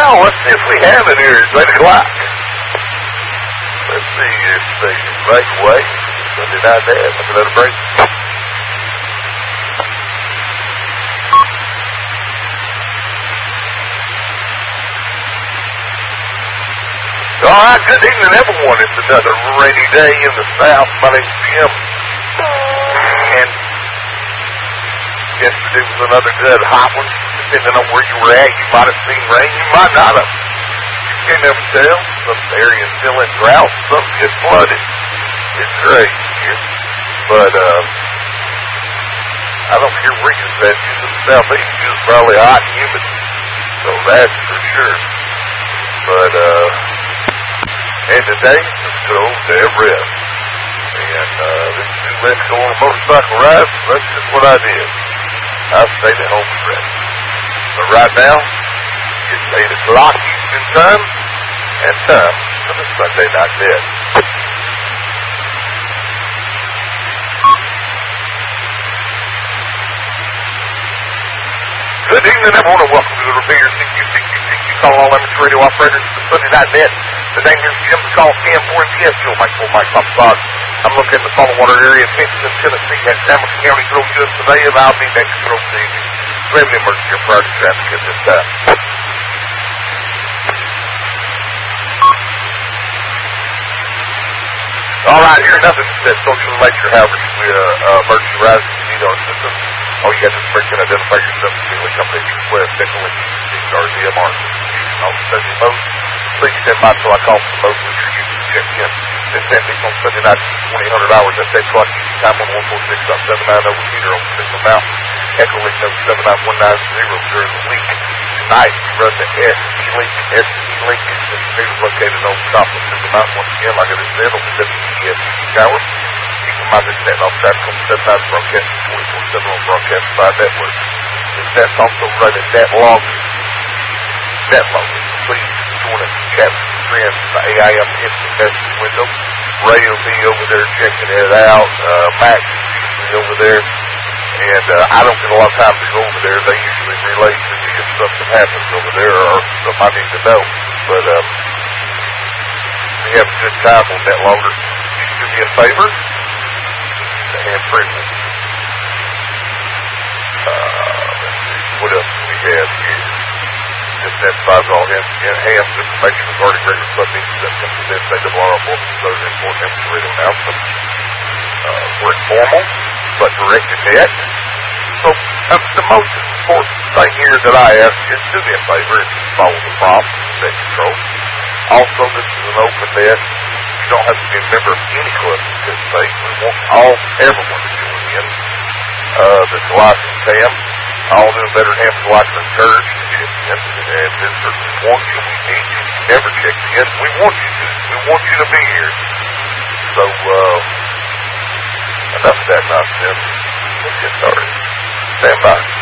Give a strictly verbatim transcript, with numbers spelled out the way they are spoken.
Well, let's see if we have it here. It's eight o'clock. Let's see if they can break away. Sunday night dad. Look at that break. All right, good evening, everyone. It's another rainy day in the South. My name's Jim. And yesterday was another good hot one. Depending on where you were at, you might have seen rain. You might not have. You can't never tell. Some areas still in drought. Some get flooded. It's great here. But, uh, I don't care where you're at. You're in the Southeast. It's probably hot and humid. So that's for sure. But, uh, and today, let's go to Everest. And, uh, this is Let's Go on a Motorcycle Ride. That's just what I did. I stayed at home and rest. But right now, it's eight o'clock Eastern time, and time for the Sunday night bed. Good evening, everyone, and welcome to the Revere C Q C Q C Q call all amateur radio operators to the Sunday night bed. The name is Jim the call Cam four M P S Joe Mike four Mike Pop Box. I'm looking at the Salt Water area of Pinson, Tennessee, at Hamilton County, Grove, U S today, and I'll be next to Grove City. We have an emergency or prior to traffic at this time. All right, here, nothing that social nature, however, we, uh, uh, emergency rise if you need our assistance. All you got to do is identify yourself and immediately come to your request. Definitely our D M R. On Sunday most, please stand by until I call for the most which you're using to check in. This Sunday on Sunday night, twenty hundred hours at eight o'clock, time on one four six dot seven nine over meter on Central Mountain. Echo link number seven nine one nine zero during the week. Tonight, we run the S E link. S E link is the meter located on top of Central Mountain. Once again, like I just said, on the W T S tower. Keep in mind this stand off traffic on seven nine broadcast twenty-four seven on broadcast five network. This that's also running that long. That long. Please join us. Chat friends. The A I M instant message window. Ray will be over there checking it out. Uh, Max is usually over there. And uh, I don't get a lot of time to go over there. They usually relay to me if something happens over there or something I need to know. But um, we have a good time on that longer. Please do me a favor and privilege. Uh, let's see. What else do we have here? Just advise all enhanced information regarding regular funding that comes to this state of law enforcement other important information announcements. Uh, we're informal, but directed at. So um, the most important thing here that I ask is do me a favor and follow the prompts and set control. Also, this is an open net. You don't have to be a member of any club to participate. We want all everyone to join in. Uh, that's licensed ham. All new veteran hams are licensed encouraged to check in. And visitors, we want you, we need you. You never check in. We want you to. We want you to be here. So, uh, enough of that nonsense. Let's get started. Stand by.